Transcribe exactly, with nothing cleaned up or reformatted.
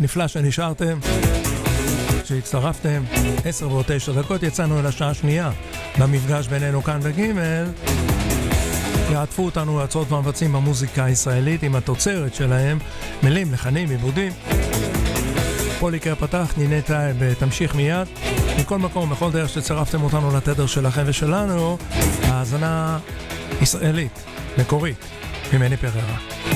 נפלא שנשארתם, שהצטרפתם. עשר ועוד תשע דקות, יצאנו אל השעה השנייה במפגש בינינו כאן בגימל. יעטפו אותנו הצעות ומבצעים במוזיקה הישראלית עם התוצרת שלהם, מילים, לחנים, עיבודים. פוליקר פתח, ניני טייב תמשיך מיד. מכל מקום, בכל דרך שצרפתם אותנו לתדר שלכם ושלנו, האזנה ישראלית, מקורית, ממני פררה.